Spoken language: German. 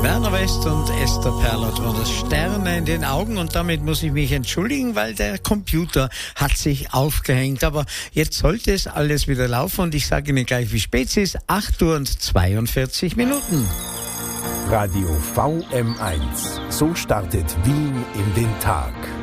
Werner West und Esther Perlott waren das Sterne in den Augen, und damit muss ich mich entschuldigen, weil der Computer hat sich aufgehängt. Aber jetzt sollte es alles wieder laufen, und ich sage Ihnen gleich, wie spät es ist. 8:42 Minuten. Radio VM1. So startet Wien in den Tag.